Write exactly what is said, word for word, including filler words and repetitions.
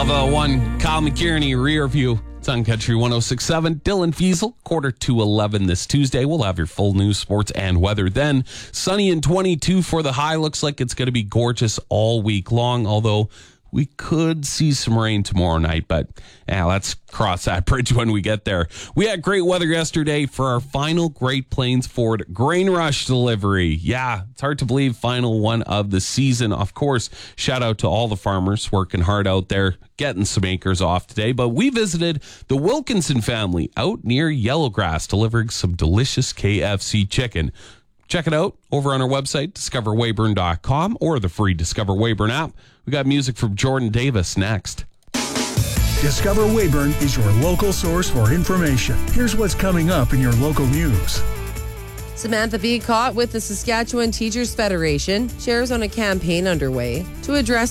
Love uh, one Kyle McKierney rear view. It's on Country one oh six point seven. Dylan Fiesel, quarter to eleven this Tuesday. We'll have your full news, sports, and weather then. Sunny and twenty-two for the high. Looks like it's going to be gorgeous all week long, although we could see some rain tomorrow night, but yeah, let's cross that bridge when we get there. We had great weather yesterday for our final Great Plains Ford Grain Rush delivery. Yeah, it's hard to believe, final one of the season. Of course, shout out to all the farmers working hard out there, getting some acres off today. But we visited the Wilkinson family out near Yellowgrass, delivering some delicious K F C chicken. Check it out over on our website, discover weyburn dot com, or the free Discover Weyburn app. We got music from Jordan Davis next. Discover Weyburn is your local source for information. Here's what's coming up in your local news. Samantha Bee caught with the Saskatchewan Teachers Federation shares on a campaign underway to address